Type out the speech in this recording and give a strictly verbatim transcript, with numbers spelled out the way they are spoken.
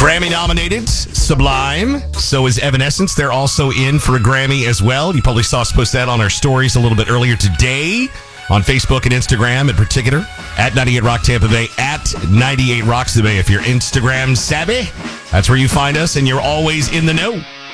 Grammy nominated, Sublime. So is Evanescence. They're also in for a Grammy as well. You probably saw us post that on our stories a little bit earlier today on Facebook and Instagram in particular. At ninety-eight Rock Tampa Bay, at ninety-eight Rocks the Bay. If you're Instagram savvy, that's where you find us, and you're always in the know.